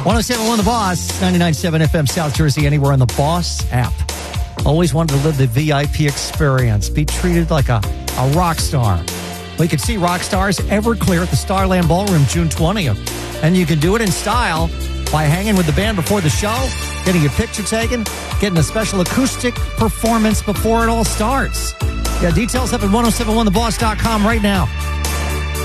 107.1 The Boss, 99.7 FM South Jersey, anywhere on the Boss app. Always wanted to live the VIP experience, be treated like a rock star. Well, you can see rock stars Everclear at the Starland Ballroom June 20th. And you can do it in style by hanging with the band before the show, getting your picture taken, getting a special acoustic performance before it all starts. Yeah, details up at 1071theboss.com right now.